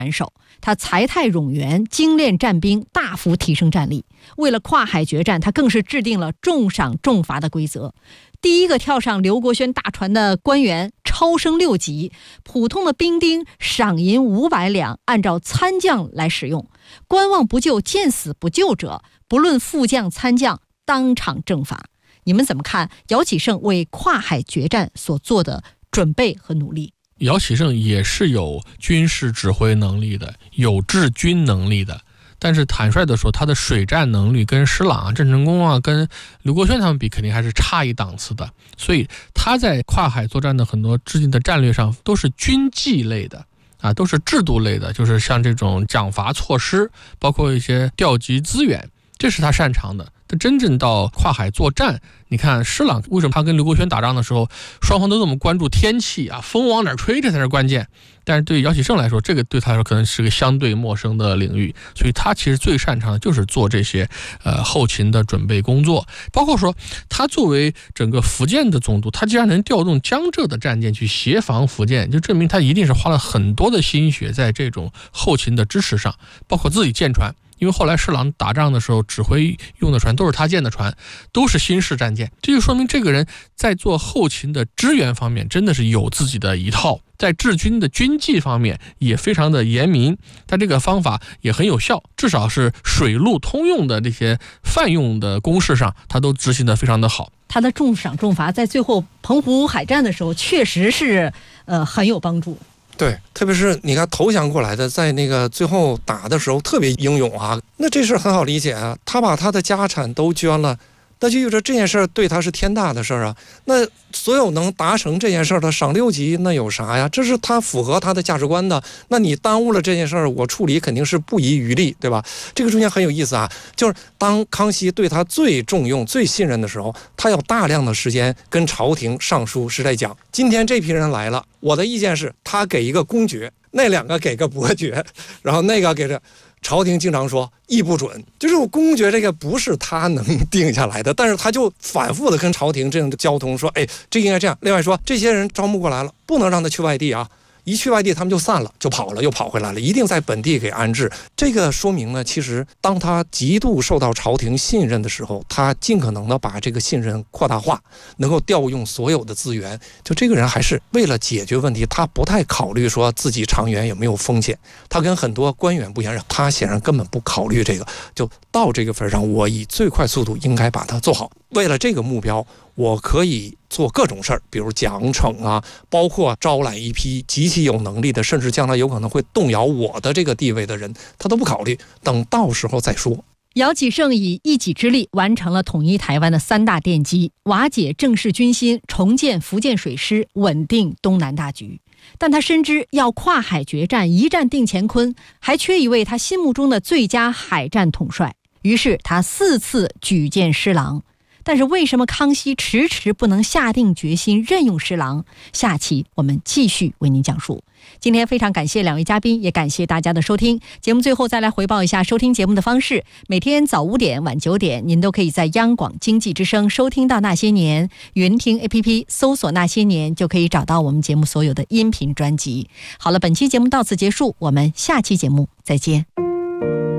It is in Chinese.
难守，他才态冗员，精练战兵，大幅提升战力。为了跨海决战，他更是制定了重赏重罚的规则。第一个跳上刘国轩大船的官员超升6级，普通的兵丁赏银500两，按照参将来使用。观望不救，见死不救者，不论副将参将，当场正法。你们怎么看姚启圣为跨海决战所做的准备和努力？ 姚启圣也是有军事指挥能力的，有治军能力的，但是坦率的说，他的水战能力跟施琅、郑成功跟刘国轩他们比，肯定还是差一档次的。所以他在跨海作战的很多制定的战略上，都是军纪类的都是制度类的，就是像这种奖罚措施，包括一些调集资源，这是他擅长的。但真正到跨海作战，你看施琅为什么他跟刘国轩打仗的时候，双方都这么关注天气风往哪吹，这才是关键。但是对姚启圣来说，这个对他来说可能是个相对陌生的领域，所以他其实最擅长的就是做这些后勤的准备工作。包括说他作为整个福建的总督，他既然能调动江浙的战舰去协防福建，就证明他一定是花了很多的心血在这种后勤的支持上，包括自己建船。因为后来施琅打仗的时候，指挥用的船都是他建的船，都是新式战舰，这就说明这个人在做后勤的支援方面真的是有自己的一套，在治军的军纪方面也非常的严明，他这个方法也很有效，至少是水陆通用的这些泛用的公式上，他都执行的非常的好。 他的重赏重罚在最后澎湖海战的时候确实是很有帮助。 对，特别是你看投降过来的，在那个最后打的时候特别英勇那这事很好理解他把他的家产都捐了，那就意味着这件事对他是天大的事那所有能达成这件事的赏6级，那有啥呀？这是他符合他的价值观的。那你耽误了这件事我处理肯定是不遗余力，对吧？这个中间很有意思就是当康熙对他最重用最信任的时候，他有大量的时间跟朝廷上书是在讲，今天这批人来了，我的意见是他给一个公爵，那2个给个伯爵，然后那个给这朝廷经常说议不准，就是我公爵这个不是他能定下来的，但是他就反复的跟朝廷这样交通说，这应该这样。另外说，这些人招募过来了，不能让他去外地一去外地他们就散了，就跑了，又跑回来了，一定在本地给安置。这个说明呢，其实当他极度受到朝廷信任的时候，他尽可能的把这个信任扩大化，能够调用所有的资源。就这个人还是为了解决问题，他不太考虑说自己长远有没有风险。他跟很多官员不一样，他显然根本不考虑这个，就到这个份上，我以最快速度应该把它做好。为了这个目标，我可以做各种事儿，比如奖惩包括招揽一批极其有能力的，甚至将来有可能会动摇我的这个地位的人，他都不考虑，等到时候再说。 姚启圣以一己之力完成了统一台湾的3大奠基，瓦解郑氏军心，重建福建水师，稳定东南大局。但他深知要跨海决战，一战定乾坤，还缺一位他心目中的最佳海战统帅。于是他4次举荐施琅。但是为什么康熙迟迟不能下定决心任用施琅？下期我们继续为您讲述。今天非常感谢2位嘉宾，也感谢大家的收听。节目最后再来回报一下收听节目的方式：每天早5点、晚9点，您都可以在央广经济之声收听到《那些年》云听 APP 搜索《那些年》，就可以找到我们节目所有的音频专辑。好了，本期节目到此结束，我们下期节目再见。